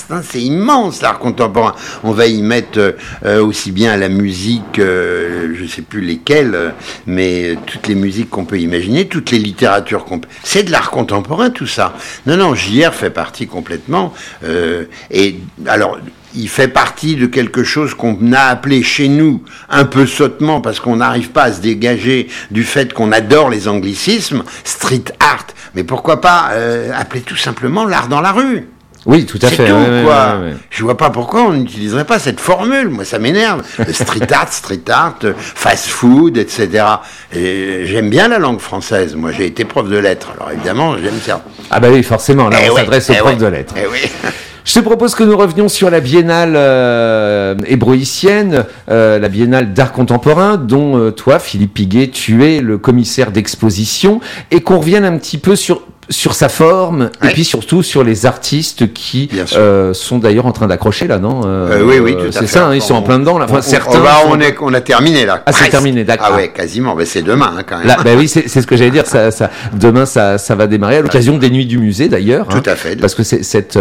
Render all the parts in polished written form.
vaste, hein, c'est immense l'art contemporain. On va y mettre aussi bien la musique, je sais plus lesquelles, mais toutes les musiques qu'on peut imaginer, toutes les littératures qu'on peut... C'est de l'art contemporain tout ça. Non, JR fait partie complètement. Et alors... il fait partie de quelque chose qu'on a appelé chez nous, un peu sottement, parce qu'on n'arrive pas à se dégager du fait qu'on adore les anglicismes, street art. Mais pourquoi pas appeler tout simplement l'art dans la rue ? Oui, tout à fait. C'est tout, quoi. Je vois pas pourquoi on n'utiliserait pas cette formule. Moi, ça m'énerve. Street art, fast food, etc. Et j'aime bien la langue française. Moi, j'ai été prof de lettres. Alors, évidemment, j'aime ça. Ah bah oui, forcément. Là, on s'adresse aux profs de lettres. Oui. Je te propose que nous revenions sur la biennale hébroïcienne, la biennale d'art contemporain, dont toi, Philippe Piguet, tu es le commissaire d'exposition, et qu'on revienne un petit peu sur sa forme, et puis surtout sur les artistes qui sont d'ailleurs en train d'accrocher là, non Oui, tout à fait. C'est ça, ils sont en plein dedans là. Enfin, certains. On a terminé là. Ah, c'est terminé, d'accord. Ah ouais, quasiment. Mais c'est demain quand même. Là, oui, c'est ce que j'allais dire. Demain, ça va démarrer à l'occasion des Nuits du musée d'ailleurs. Tout à fait. Parce que cette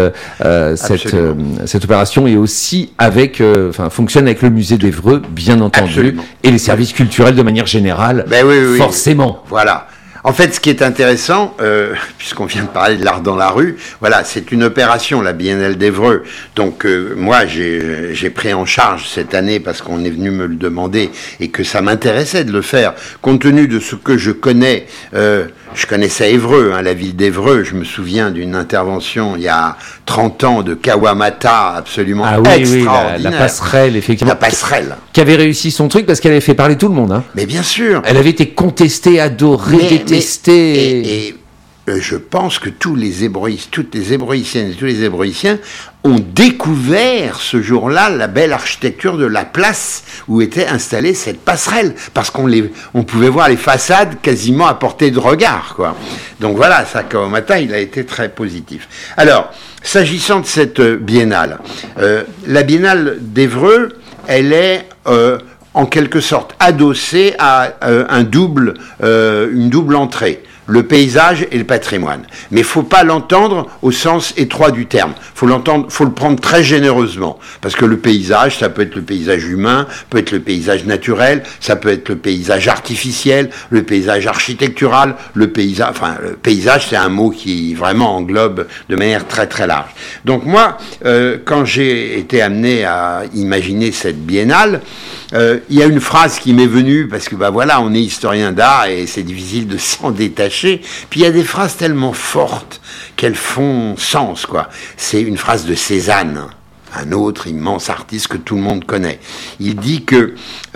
opération est aussi fonctionne avec le musée d'Évreux, bien entendu, absolument. Et les services culturels de manière générale. Oui. Forcément. Voilà. En fait, ce qui est intéressant, puisqu'on vient de parler de l'art dans la rue, voilà, c'est une opération, la Biennale d'Évreux. Donc, moi, j'ai pris en charge cette année parce qu'on est venu me le demander et que ça m'intéressait de le faire, compte tenu de ce que je connais. Je connaissais Évreux, la ville d'Évreux. Je me souviens d'une intervention il y a 30 ans de Kawamata, absolument extraordinaire. La passerelle, effectivement. La passerelle. Qui avait réussi son truc parce qu'elle avait fait parler tout le monde. Hein. Mais bien sûr. Elle avait été contestée, adorée, détestée. Et je pense que toutes les hébroïciennes et tous les hébroïciens ont découvert ce jour-là la belle architecture de la place où était installée cette passerelle, parce qu'on pouvait voir les façades quasiment à portée de regard, quoi. Donc voilà, ça, Kawamata, il a été très positif. Alors, s'agissant de cette biennale, la biennale d'Évreux, elle est en quelque sorte adossée à une double entrée. Le paysage et le patrimoine. Mais il faut pas l'entendre au sens étroit du terme. Faut le prendre très généreusement. Parce que le paysage, ça peut être le paysage humain, peut être le paysage naturel, ça peut être le paysage artificiel, le paysage architectural, le paysage, c'est un mot qui vraiment englobe de manière très très large. Donc moi, quand j'ai été amené à imaginer cette biennale, il y a une phrase qui m'est venue, parce que on est historien d'art et c'est difficile de s'en détacher. Puis il y a des phrases tellement fortes qu'elles font sens, quoi. C'est une phrase de Cézanne, un autre immense artiste que tout le monde connaît. Il dit que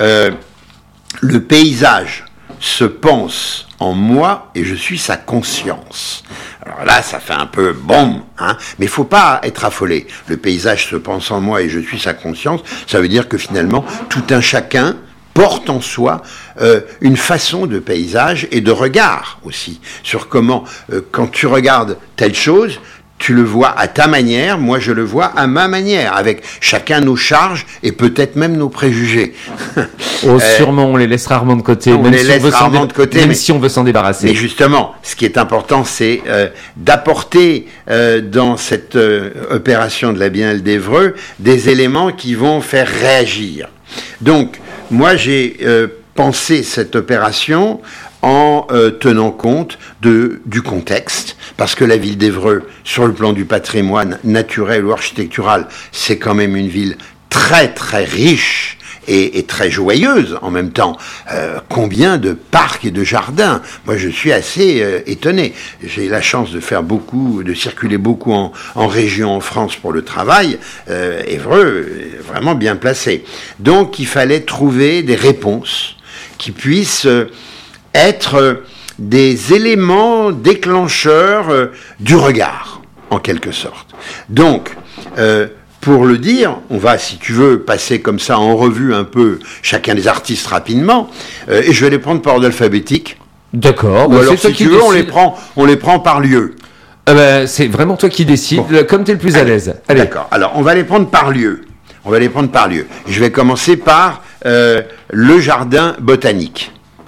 le paysage se pense en moi et je suis sa conscience. Alors là, ça fait un peu boum, mais il faut pas être affolé. Le paysage se pense en moi et je suis sa conscience, ça veut dire que finalement, tout un chacun porte en soi une façon de paysage et de regard aussi, sur comment, quand tu regardes telle chose, tu le vois à ta manière, moi je le vois à ma manière, avec chacun nos charges et peut-être même nos préjugés. Sûrement, on les laisse rarement de côté, même si on veut s'en débarrasser. Mais justement, ce qui est important, c'est d'apporter dans cette opération de la Biennale d'Évreux des éléments qui vont faire réagir. Donc, moi j'ai pensé cette opération en tenant compte du contexte, parce que la ville d'Évreux, sur le plan du patrimoine naturel ou architectural, c'est quand même une ville très très riche et très joyeuse en même temps. Combien de parcs et de jardins. Moi, je suis assez étonné. J'ai la chance de circuler beaucoup en région en France pour le travail. Évreux est vraiment bien placé. Donc, il fallait trouver des réponses qui puissent être des éléments déclencheurs du regard, en quelque sorte. Donc, pour le dire, on va, si tu veux, passer comme ça en revue un peu chacun des artistes rapidement, et je vais les prendre par ordre alphabétique. D'accord. Ou alors, si tu veux, on les prend par lieu. C'est vraiment toi qui décides, comme tu es le plus à l'aise. Allez. D'accord. Alors, on va les prendre par lieu. Je vais commencer par le jardin botanique.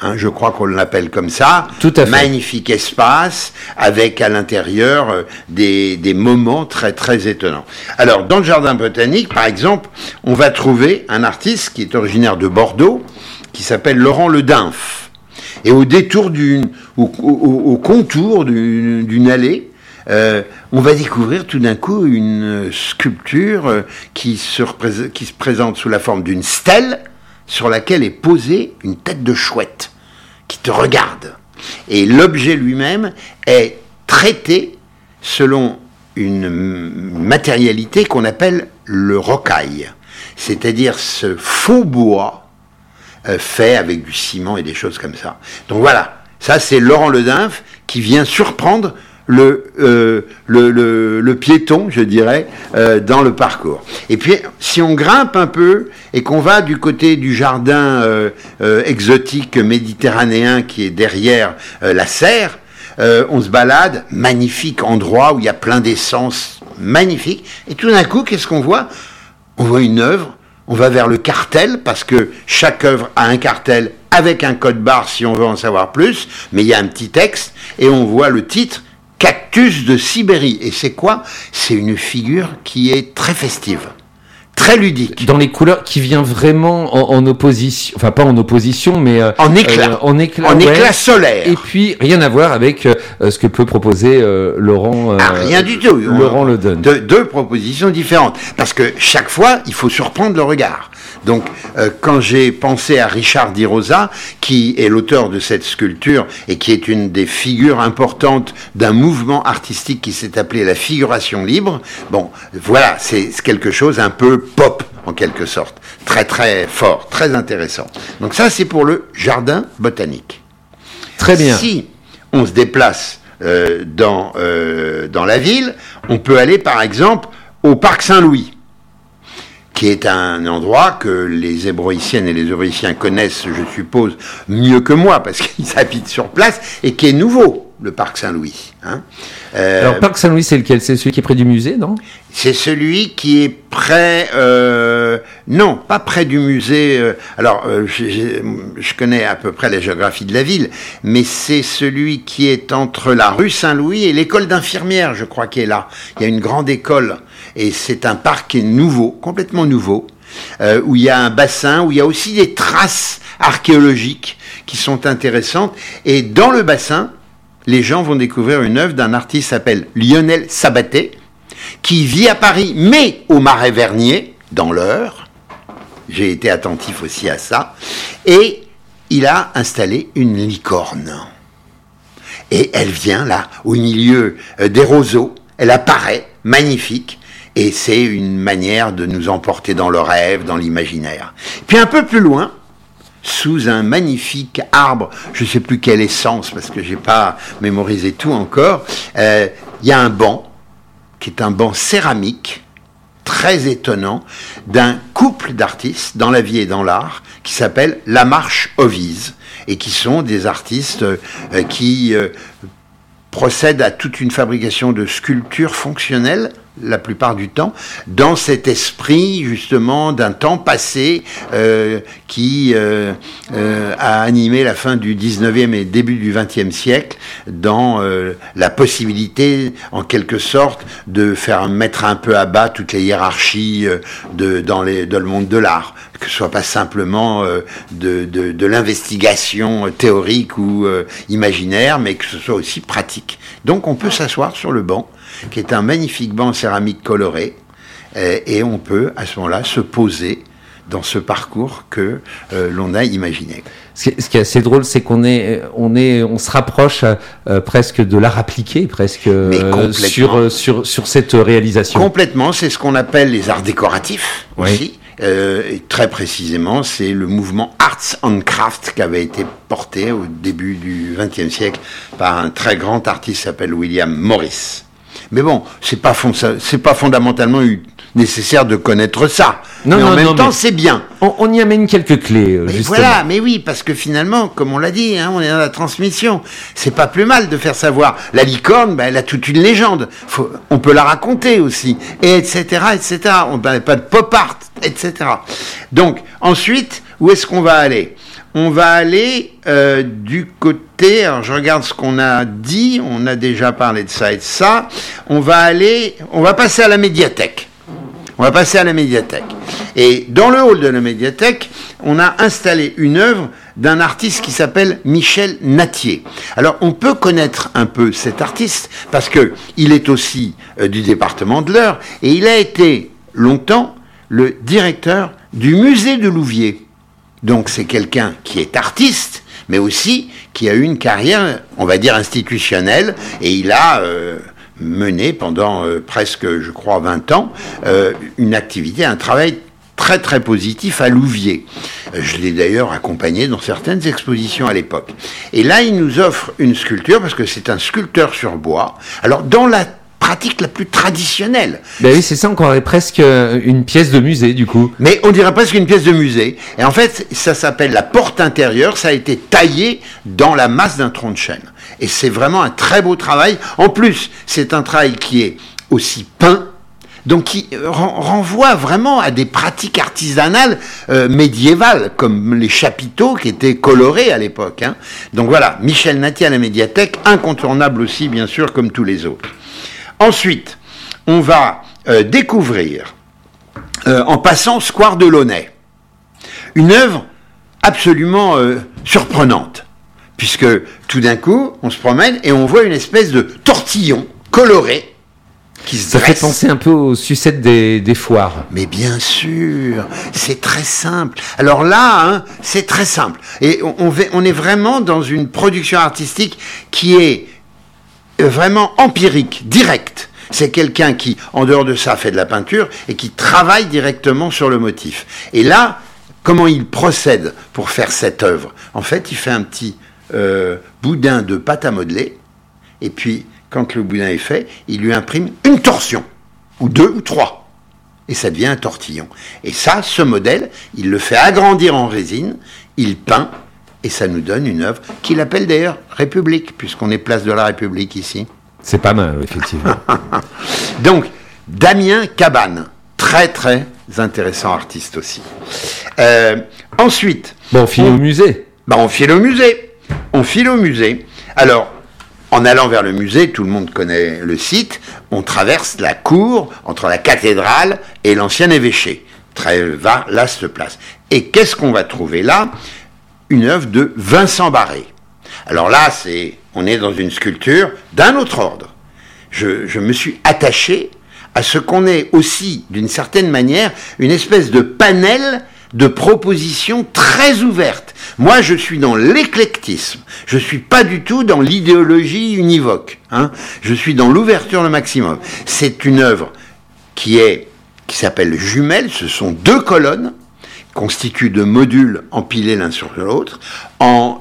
hein, je crois qu'on l'appelle comme ça. Tout à fait. Magnifique espace, avec à l'intérieur des moments très très étonnants. Alors, dans le jardin botanique, par exemple, on va trouver un artiste qui est originaire de Bordeaux, qui s'appelle Laurent Le Dunf. Et au détour au contour d'une allée, on va découvrir tout d'un coup une sculpture qui se présente sous la forme d'une stèle sur laquelle est posée une tête de chouette qui te regarde. Et l'objet lui-même est traité selon une matérialité qu'on appelle le rocaille, c'est-à-dire ce faux bois fait avec du ciment et des choses comme ça. Donc voilà, ça c'est Laurent Le Dunf qui vient surprendre le piéton, je dirais, dans le parcours. Et puis, si on grimpe un peu et qu'on va du côté du jardin exotique méditerranéen qui est derrière la serre, on se balade, magnifique endroit où il y a plein d'essences magnifiques. Et tout d'un coup, qu'est-ce qu'on voit ? On voit une œuvre. On va vers le cartel, parce que chaque œuvre a un cartel avec un code barre si on veut en savoir plus, mais il y a un petit texte, et on voit le titre « Cactus de Sibérie ». Et c'est quoi ? C'est une figure qui est très festive, très ludique. Dans les couleurs, qui vient vraiment en opposition, enfin pas en opposition, mais en éclat, éclat solaire. Et puis rien à voir avec ce que peut proposer Laurent. Rien du tout. Laurent Le Dunf. Deux propositions différentes, parce que chaque fois il faut surprendre le regard. Donc, quand j'ai pensé à Richard Di Rosa, qui est l'auteur de cette sculpture et qui est une des figures importantes d'un mouvement artistique qui s'est appelé la figuration libre, bon, voilà, c'est quelque chose un peu pop, en quelque sorte. Très, très fort, très intéressant. Donc ça, c'est pour le jardin botanique. Très bien. Si on se déplace dans la ville, on peut aller, par exemple, au Parc Saint-Louis, qui est un endroit que les Hébroïciennes et les Hébroïciens connaissent, je suppose, mieux que moi, parce qu'ils habitent sur place, et qui est nouveau, le Parc Saint-Louis. Hein. Alors, Parc Saint-Louis, c'est lequel ? C'est celui qui est près du musée, non ? C'est celui qui est près... non, pas près du musée. Je connais à peu près la géographie de la ville, mais c'est celui qui est entre la rue Saint-Louis et l'école d'infirmières, je crois, qui est là. Il y a une grande école, et c'est un parc qui est nouveau, complètement nouveau, où il y a un bassin, où il y a aussi des traces archéologiques qui sont intéressantes. Et dans le bassin, les gens vont découvrir une œuvre d'un artiste qui s'appelle Lionel Sabaté, qui vit à Paris, mais au Marais-Vernier, dans l'Eure. J'ai été attentif aussi à ça. Et il a installé une licorne. Et elle vient là, au milieu des roseaux. Elle apparaît, magnifique. Et c'est une manière de nous emporter dans le rêve, dans l'imaginaire. Puis un peu plus loin, sous un magnifique arbre, je ne sais plus quelle essence, parce que je n'ai pas mémorisé tout encore, il y a un banc, qui est un banc céramique, très étonnant, d'un couple d'artistes, dans la vie et dans l'art, qui s'appelle La Marche Ovise, et qui sont des artistes qui procèdent à toute une fabrication de sculptures fonctionnelles, la plupart du temps, dans cet esprit justement d'un temps passé qui a animé la fin du 19e et début du 20e siècle, dans la possibilité en quelque sorte de faire mettre un peu à bas toutes les hiérarchies dans le monde de l'art, que ce soit pas simplement de l'investigation théorique ou imaginaire, mais que ce soit aussi pratique. Donc on peut s'asseoir sur le banc, qui est un magnifique banc céramique coloré, et on peut à ce moment-là se poser dans ce parcours que l'on a imaginé. Ce qui est assez drôle, c'est on se rapproche presque de l'art appliqué, presque sur cette réalisation. Complètement, c'est ce qu'on appelle les arts décoratifs aussi. Oui. Et très précisément, c'est le mouvement Arts and Crafts qui avait été porté au début du XXe siècle par un très grand artiste qui s'appelle William Morris. Mais bon, c'est pas fondamentalement nécessaire de connaître ça. Mais en même temps, c'est bien. On y amène quelques clés, justement. Voilà, mais oui, parce que finalement, comme on l'a dit, on est dans la transmission. C'est pas plus mal de faire savoir. La licorne, elle a toute une légende. On peut la raconter aussi, et etc., etc. On ne parle pas de pop art, etc. Donc, ensuite, où est-ce qu'on va aller ? on va aller du côté, alors je regarde ce qu'on a dit, on a déjà parlé de ça et de ça, on va passer à la médiathèque. On va passer à la médiathèque. Et dans le hall de la médiathèque, on a installé une œuvre d'un artiste qui s'appelle Michel Nattier. Alors, on peut connaître un peu cet artiste parce que il est aussi du département de l'Eure et il a été longtemps le directeur du musée de Louviers. Donc, c'est quelqu'un qui est artiste, mais aussi qui a eu une carrière, on va dire, institutionnelle, et il a mené pendant presque, je crois, 20 ans, une activité, un travail très très positif à Louviers. Je l'ai d'ailleurs accompagné dans certaines expositions à l'époque. Et là, il nous offre une sculpture, parce que c'est un sculpteur sur bois. Alors, dans la pratique la plus traditionnelle. Ben oui, c'est ça, on croirait presque une pièce de musée, du coup. Mais on dirait presque une pièce de musée. Et en fait, ça s'appelle la porte intérieure. Ça a été taillé dans la masse d'un tronc de chêne. Et c'est vraiment un très beau travail. En plus, c'est un travail qui est aussi peint, donc qui renvoie vraiment à des pratiques artisanales médiévales, comme les chapiteaux qui étaient colorés à l'époque. Hein. Donc voilà, Michel Nattier à la médiathèque, incontournable aussi, bien sûr, comme tous les autres. Ensuite, on va découvrir, en passant Square de Launay, une œuvre absolument surprenante, puisque tout d'un coup, on se promène et on voit une espèce de tortillon coloré qui se dresse. Ça fait penser un peu aux sucettes des foires. Mais bien sûr, c'est très simple. Alors là, hein, c'est très simple. Et on est vraiment dans une production artistique qui est vraiment empirique, directe. C'est quelqu'un qui, en dehors de ça, fait de la peinture et qui travaille directement sur le motif. Et là, comment il procède pour faire cette œuvre ? En fait, il fait un petit boudin de pâte à modeler, et puis, quand le boudin est fait, il lui imprime une torsion, ou 2 ou 3, et ça devient un tortillon. Et ça, ce modèle, il le fait agrandir en résine, il peint, et ça nous donne une œuvre qu'il appelle d'ailleurs République, puisqu'on est place de la République ici. C'est pas mal, effectivement. Donc, Damien Cabane, très très intéressant artiste aussi. Ensuite... Bon, on file au musée. On file au musée. On file au musée. Alors, en allant vers le musée, tout le monde connaît le site, on traverse la cour entre la cathédrale et l'ancien évêché. Très vaste place. Et qu'est-ce qu'on va trouver là ? Une œuvre de Vincent Barré. Alors là, on est dans une sculpture d'un autre ordre. Je me suis attaché à ce qu'on ait aussi, d'une certaine manière, une espèce de panel de propositions très ouvertes. Moi, je suis dans l'éclectisme. Je suis pas du tout dans l'idéologie univoque. Hein. Je suis dans l'ouverture le maximum. C'est une œuvre qui s'appelle Jumelle. Ce sont 2 colonnes constituées de modules empilés l'un sur l'autre en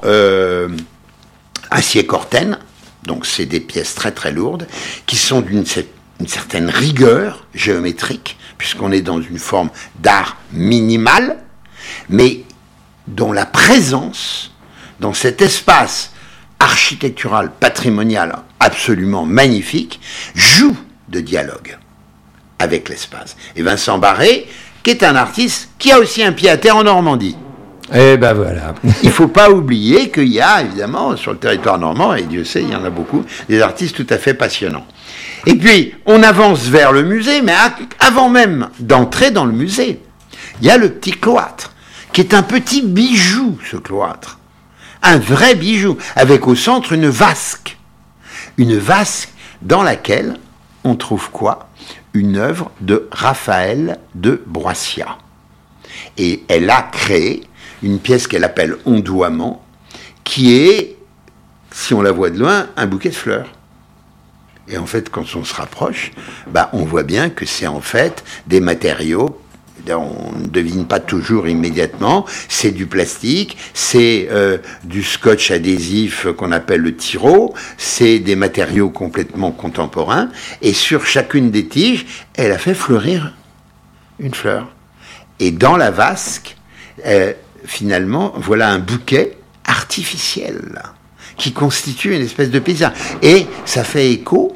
acier corten. Donc, c'est des pièces très très lourdes qui sont d'une certaine rigueur géométrique, puisqu'on est dans une forme d'art minimal, mais dont la présence dans cet espace architectural, patrimonial absolument magnifique, joue de dialogue avec l'espace. Et Vincent Barré, qui est un artiste qui a aussi un pied à terre en Normandie. Et ben voilà. Il ne faut pas oublier qu'il y a, évidemment, sur le territoire normand, et Dieu sait, il y en a beaucoup, des artistes tout à fait passionnants. Et puis, on avance vers le musée, mais avant même d'entrer dans le musée, il y a le petit cloître, qui est un petit bijou, ce cloître. Un vrai bijou, avec au centre une vasque. Une vasque dans laquelle on trouve quoi ? Une œuvre de Raphaël de Broissia. Et elle a créé une pièce qu'elle appelle Ondoiement, qui est, si on la voit de loin, un bouquet de fleurs. Et en fait, quand on se rapproche, on voit bien que c'est en fait des matériaux, on ne devine pas toujours immédiatement, c'est du plastique, c'est du scotch adhésif qu'on appelle le tiro, c'est des matériaux complètement contemporains, et sur chacune des tiges, elle a fait fleurir une fleur. Et dans la vasque, finalement, voilà un bouquet artificiel qui constitue une espèce de paysage. Et ça fait écho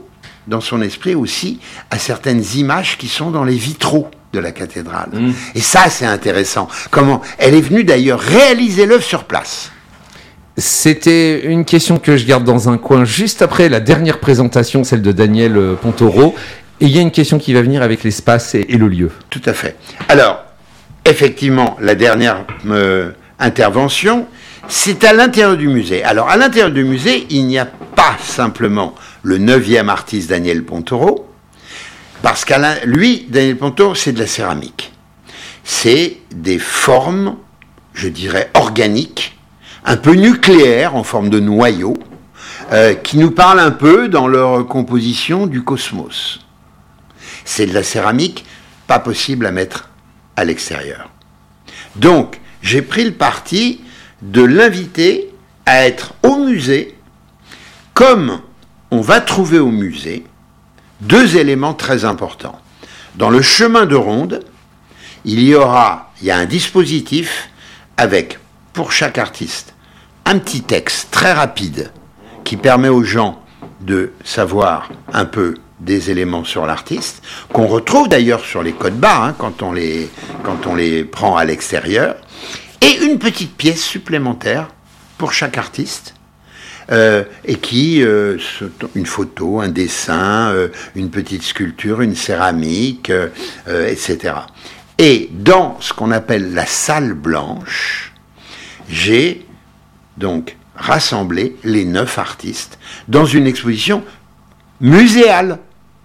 dans son esprit aussi à certaines images qui sont dans les vitraux de la cathédrale. Et ça, c'est intéressant. Comment elle est venue d'ailleurs réaliser l'œuvre sur place. C'était une question que je garde dans un coin juste après la dernière présentation, celle de Daniel Pontoro. Et il y a une question qui va venir avec l'espace et le lieu. Tout à fait. Alors, effectivement, la dernière intervention, c'est à l'intérieur du musée. Alors, à l'intérieur du musée, il n'y a pas simplement le 9e artiste Daniel Pontoro, parce lui, Daniel Pontoro, c'est de la céramique. C'est des formes, je dirais, organiques, un peu nucléaires, en forme de noyaux, qui nous parlent un peu, dans leur composition, du cosmos. C'est de la céramique, pas possible à mettre à l'extérieur. Donc, j'ai pris le parti de l'inviter à être au musée, comme on va trouver au musée deux éléments très importants. Dans le chemin de ronde, il y a un dispositif avec, pour chaque artiste, un petit texte très rapide qui permet aux gens de savoir un peu des éléments sur l'artiste, qu'on retrouve d'ailleurs sur les codes barres, quand on les prend à l'extérieur, et une petite pièce supplémentaire pour chaque artiste, et qui, une photo, un dessin, une petite sculpture, une céramique, etc. Et dans ce qu'on appelle la salle blanche, j'ai donc rassemblé les 9 artistes dans une exposition muséale,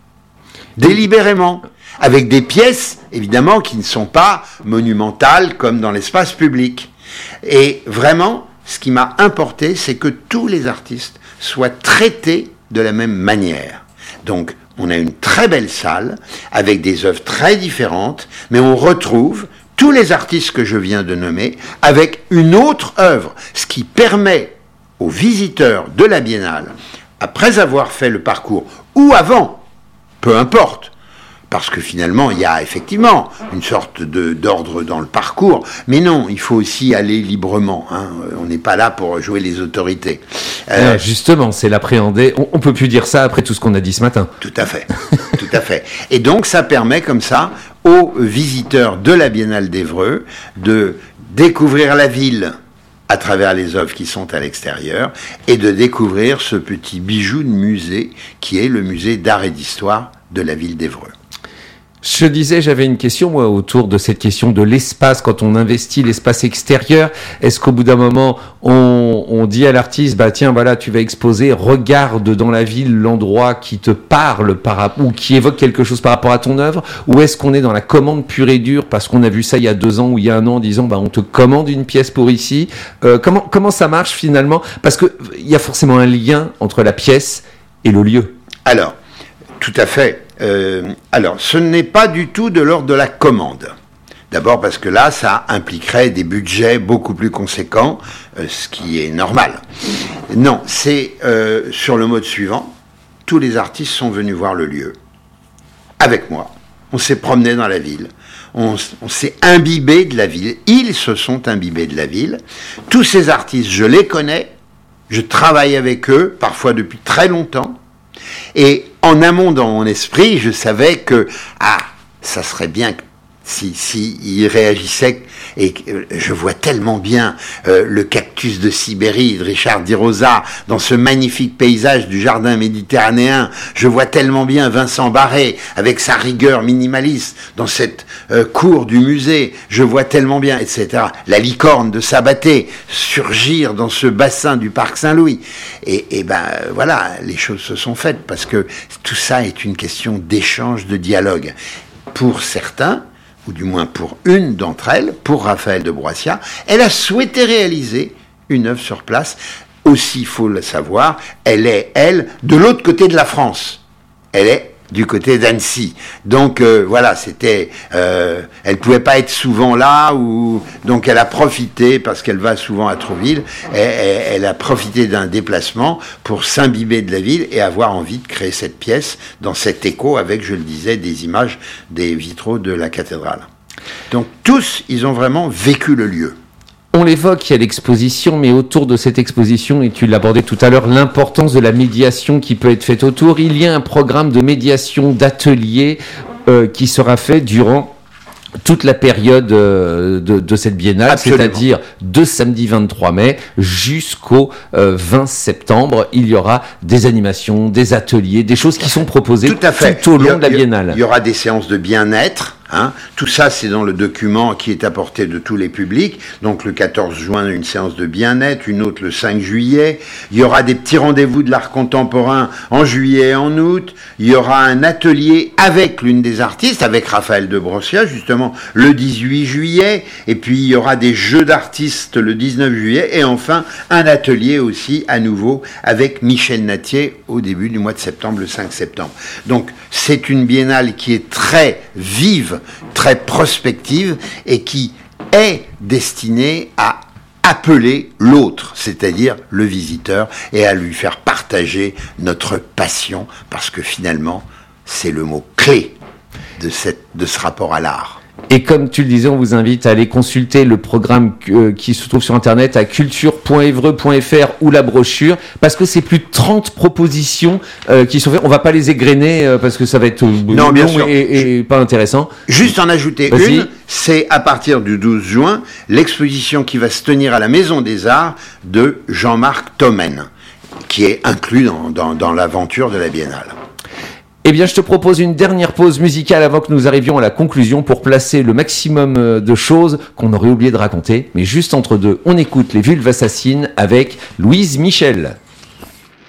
délibérément, avec des pièces, évidemment, qui ne sont pas monumentales comme dans l'espace public. Et vraiment, ce qui m'a importé, c'est que tous les artistes soient traités de la même manière. Donc, on a une très belle salle, avec des œuvres très différentes, mais on retrouve tous les artistes que je viens de nommer, avec une autre œuvre, ce qui permet aux visiteurs de la Biennale, après avoir fait le parcours, ou avant, peu importe, parce que finalement, il y a effectivement une sorte d'ordre dans le parcours, mais non, il faut aussi aller librement, on n'est pas là pour jouer les autorités. Justement, c'est l'appréhender, on peut plus dire ça après tout ce qu'on a dit ce matin. Tout à fait, tout à fait. Et donc, ça permet comme ça aux visiteurs de la Biennale d'Évreux de découvrir la ville à travers les œuvres qui sont à l'extérieur, et de découvrir ce petit bijou de musée qui est le musée d'art et d'histoire de la ville d'Évreux. Je disais, j'avais une question, moi, autour de cette question de l'espace, quand on investit l'espace extérieur. Est-ce qu'au bout d'un moment, on dit à l'artiste, bah tiens, voilà, tu vas exposer, regarde dans la ville l'endroit qui te parle ou qui évoque quelque chose par rapport à ton œuvre, ou est-ce qu'on est dans la commande pure et dure, parce qu'on a vu ça il y a 2 ans ou il y a 1 an, en disant, bah on te commande une pièce pour ici. Comment ça marche finalement? Parce que il y a forcément un lien entre la pièce et le lieu. Alors, tout à fait. Alors, ce n'est pas du tout de l'ordre de la commande. D'abord parce que là, ça impliquerait des budgets beaucoup plus conséquents, ce qui est normal. Non, c'est sur le mode suivant. Tous les artistes sont venus voir le lieu avec moi. On s'est promené dans la ville. On s'est imbibé de la ville. Ils se sont imbibés de la ville. Tous ces artistes, je les connais. Je travaille avec eux, parfois depuis très longtemps. Et en amont dans mon esprit, je savais que ça serait bien si il réagissait, et je vois tellement bien le cactus de Sibérie de Richard Di Rosa dans ce magnifique paysage du jardin méditerranéen. Je vois tellement bien Vincent Barré avec sa rigueur minimaliste dans cette cour du musée. Je vois tellement bien, etc. La licorne de Sabaté surgir dans ce bassin du parc Saint-Louis. Et ben voilà, les choses se sont faites parce que tout ça est une question d'échange, de dialogue. Pour certains, ou du moins pour une d'entre elles, pour Raphaël de Broissia, elle a souhaité réaliser une œuvre sur place. Aussi, il faut le savoir, elle est, de l'autre côté de la France. Elle est du côté d'Annecy. Donc voilà, elle pouvait pas être souvent là, donc elle a profité, parce qu'elle va souvent à Trouville, elle a profité d'un déplacement pour s'imbiber de la ville et avoir envie de créer cette pièce dans cet écho avec, je le disais, des images des vitraux de la cathédrale. Donc tous, ils ont vraiment vécu le lieu. On l'évoque, il y a l'exposition, mais autour de cette exposition, et tu l'abordais tout à l'heure, l'importance de la médiation qui peut être faite autour. Il y a un programme de médiation, d'atelier qui sera fait durant toute la période de cette biennale, Absolument. c'est-à-dire de samedi 23 mai jusqu'au 20 septembre. Il y aura des animations, des ateliers, des choses qui sont proposées Tout à fait. tout au long de la biennale. Il y aura des séances de bien-être. Tout ça, c'est dans le document qui est à portée de tous les publics. Donc, le 14 juin, une séance de bien-être, une autre le 5 juillet. Il y aura des petits rendez-vous de l'art contemporain en juillet et en août. Il y aura un atelier avec l'une des artistes, avec Raphaël de Brossia, justement, le 18 juillet. Et puis, il y aura des jeux d'artistes le 19 juillet. Et enfin, un atelier aussi, à nouveau, avec Michel Natier au début du mois de septembre, le 5 septembre. Donc, c'est une biennale qui est très vive, très prospective et qui est destinée à appeler l'autre, c'est-à-dire le visiteur, et à lui faire partager notre passion, parce que finalement, c'est le mot clé de ce rapport à l'art. Et comme tu le disais, on vous invite à aller consulter le programme qui se trouve sur Internet à culture.évreux.fr ou la brochure, parce que c'est plus de 30 propositions qui sont faites. On va pas les égrener parce que ça va être long et pas intéressant. Juste en ajouter Vas-y. une, c'est à partir du 12 juin, l'exposition qui va se tenir à la Maison des Arts de Jean-Marc Thomen, qui est inclus dans l'aventure de la Biennale. Eh bien, je te propose une dernière pause musicale avant que nous arrivions à la conclusion pour placer le maximum de choses qu'on aurait oublié de raconter. Mais juste entre deux, on écoute les Vulves Assassines avec Louise Michel.